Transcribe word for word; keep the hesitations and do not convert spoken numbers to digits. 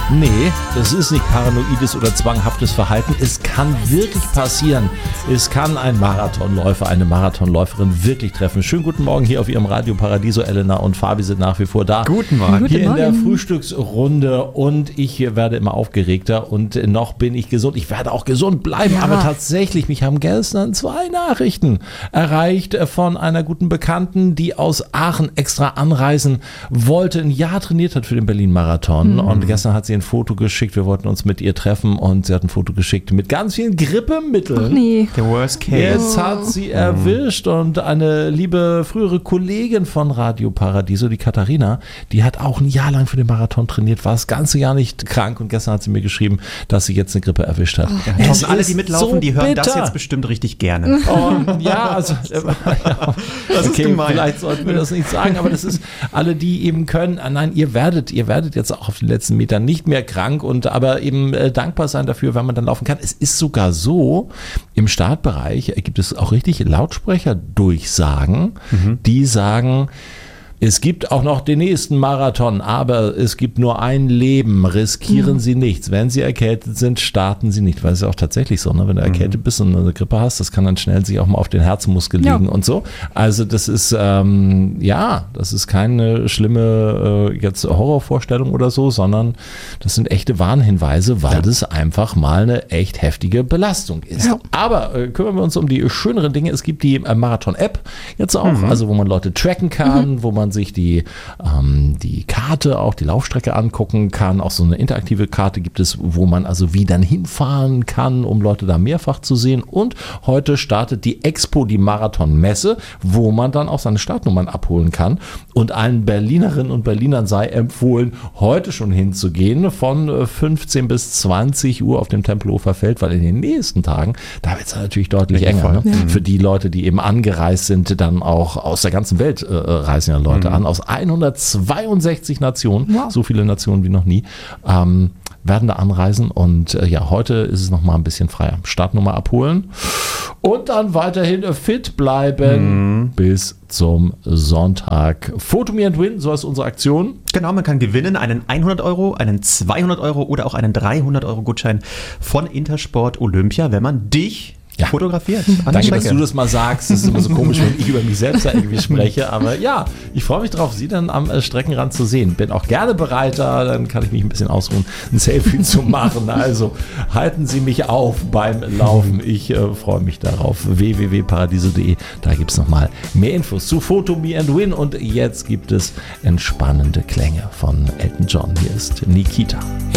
Nee, das ist nicht paranoides oder zwanghaftes Verhalten. Es kann wirklich passieren. Es kann ein Marathonläufer, eine Marathonläuferin wirklich treffen. Schönen guten Morgen hier auf Ihrem Radio Paradiso. Elena und Fabi sind nach wie vor da. Guten Morgen. Hier Guten in der Morgen. Frühstücksrunde und ich werde immer aufgeregter und noch bin ich gesund. Ich werde auch gesund bleiben, Ja. aber tatsächlich, mich haben gestern zwei Nachrichten erreicht von einer guten Bekannten, die aus Aachen extra anreisen wollte, ein Jahr trainiert hat für den Berlin-Marathon Mhm. und gestern hat sie ein Foto geschickt, wir wollten uns mit ihr treffen und sie hat ein Foto geschickt mit ganz vielen Grippemitteln. Ach nee. The worst case. Jetzt hat sie erwischt und eine liebe frühere Kollegin von Radio Paradiso, die Katharina, die hat auch ein Jahr lang für den Marathon trainiert, war das ganze Jahr nicht krank und gestern hat sie mir geschrieben, dass sie jetzt eine Grippe erwischt hat. Ja, Es alle, ist die mitlaufen, so die hören bitter. das jetzt bestimmt richtig gerne. Und ja, also äh, ja, Das ist okay, gemein. vielleicht sollten wir das nicht sagen, aber das ist alle, die eben können, ah, nein, ihr werdet, ihr werdet jetzt auch auf den letzten Metern nicht mehr krank und aber eben äh, dankbar sein dafür, wenn man dann laufen kann. Es ist sogar so, im Startbereich gibt es auch richtig Lautsprecherdurchsagen, mhm. die sagen, es gibt auch noch den nächsten Marathon, aber es gibt nur ein Leben. Riskieren mhm. Sie nichts. Wenn Sie erkältet sind, starten Sie nicht. Weil es ist ja auch tatsächlich so, ne? Wenn du erkältet bist und eine Grippe hast, das kann dann schnell sich auch mal auf den Herzmuskel Ja. legen und so. Also das ist, ähm, ja, das ist keine schlimme äh, jetzt Horrorvorstellung oder so, sondern das sind echte Warnhinweise, weil ja. das einfach mal eine echt heftige Belastung ist. Ja. Aber äh, kümmern wir uns um die schöneren Dinge. Es gibt die äh, Marathon-App jetzt auch, mhm. also wo man Leute tracken kann, mhm. wo man sich die, ähm, die Karte, auch die Laufstrecke angucken kann. Auch so eine interaktive Karte gibt es, wo man also wie dann hinfahren kann, um Leute da mehrfach zu sehen. Und heute startet die Expo, die Marathon-Messe, wo man dann auch seine Startnummern abholen kann. Und allen Berlinerinnen und Berlinern sei empfohlen, heute schon hinzugehen, von fünfzehn bis zwanzig Uhr auf dem Tempelhofer Feld, weil in den nächsten Tagen, da wird es natürlich deutlich Richtig enger. Ne? Ja. Für die Leute, die eben angereist sind, dann auch aus der ganzen Welt äh, reisen ja Leute an, aus hundertzweiundsechzig Nationen, wow. so viele Nationen wie noch nie, ähm, werden da anreisen und äh, ja, heute ist es noch mal ein bisschen freier. Startnummer abholen und dann weiterhin fit bleiben mhm. bis zum Sonntag. Photo Me and Win, so ist unsere Aktion. Genau, man kann gewinnen einen hundert Euro, einen zweihundert Euro oder auch einen dreihundert Euro Gutschein von Intersport Olympia, wenn man dich ja. fotografiert. Danke, dass du das mal sagst. Das ist immer so komisch, wenn ich über mich selbst da irgendwie spreche. Aber ja, ich freue mich drauf, Sie dann am Streckenrand zu sehen. Bin auch gerne bereit, da dann kann ich mich ein bisschen ausruhen, ein Selfie zu machen. Also halten Sie mich auf beim Laufen. Ich äh, freue mich darauf. w w w punkt paradiso punkt de. Da gibt es nochmal mehr Infos zu Photo Me and Win. Und jetzt gibt es entspannende Klänge von Elton John. Hier ist Nikita.